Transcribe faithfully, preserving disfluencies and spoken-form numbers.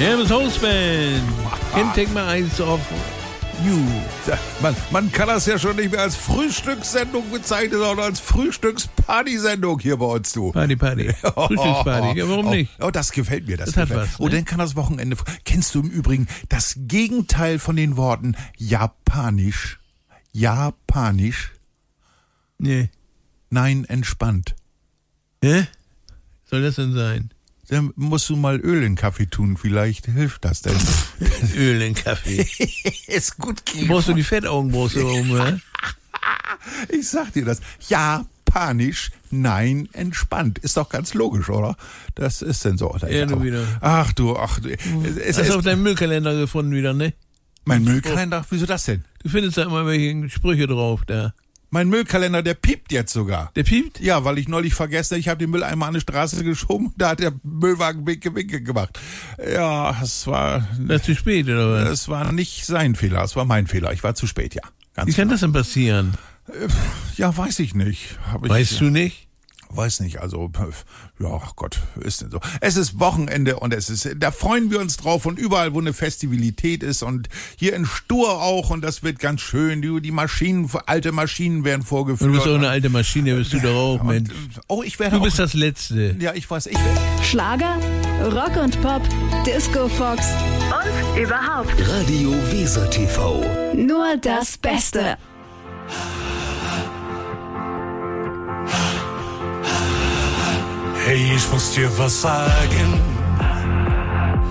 Hermes Hausband. Can't take my eyes off you. Man, man kann das ja schon nicht mehr als Frühstückssendung bezeichnen, sondern als Frühstückspartysendung hier bei uns, du. Party, Party. Frühstücksparty. Ja, warum oh, nicht? Oh, das gefällt mir. Das, Das hat gefällt. was, Oh, ne? dann kann das Wochenende... Kennst du im Übrigen das Gegenteil von den Worten Japanisch? Japanisch? Nee. Nein, entspannt. Hä? Soll das denn sein? Dann musst du mal Öl in den Kaffee tun, vielleicht hilft das denn. Öl in Kaffee. Ist gut. Du brauchst du die Fettaugenbrust um, hä? Ich sag dir das. Japanisch, nein, entspannt. Ist doch ganz logisch, oder? Das ist denn so. Ja, du wieder. Ach du, ach du. Es, Hast es, du auch deinen Müllkalender gefunden wieder, ne? mein Müllkalender? Wieso das denn? Du findest da immer welche Sprüche drauf, da. Mein Müllkalender, der piept jetzt sogar. Der piept? Ja, weil ich neulich vergessen habe, ich habe den Müll einmal an die Straße geschoben, da hat der Müllwagen winke winke gemacht. Ja, es war... Das ist zu spät, oder was? Es war nicht sein Fehler, es war mein Fehler. Ich war zu spät, ja. Ganz Wie kann klar. das denn passieren? Ja, weiß ich nicht. Hab ich, Weißt du nicht? Weiß nicht, also, ja, Gott, ist denn so. Es ist Wochenende und es ist, da freuen wir uns drauf und überall, wo eine Festivilität ist und hier in Stur auch und das wird ganz schön. Die, die Maschinen, alte Maschinen werden vorgeführt. Du bist auch eine alte Maschine, bist du doch auch, und, Mensch. Oh, ich werde Du bist auch, das Letzte. ja, ich weiß, ich Schlager, Rock und Pop, Disco Fox und überhaupt Radio Weser T V. nur das Beste. Hey, ich muss dir was sagen.